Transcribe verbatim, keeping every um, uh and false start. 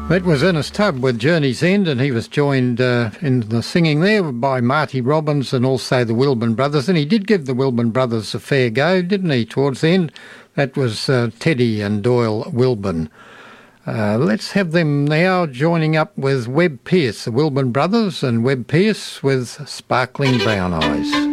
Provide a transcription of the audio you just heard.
That was Ernest Tubb with Journey's End, and he was joined uh, in the singing there by Marty Robbins and also the Wilburn Brothers. And he did give the Wilburn Brothers a fair go, didn't he, towards the end? That was uh, Teddy and Doyle Wilburn. Uh, let's have them now joining up with Webb Pierce, the Wilburn Brothers, and Webb Pierce with Sparkling Brown Eyes.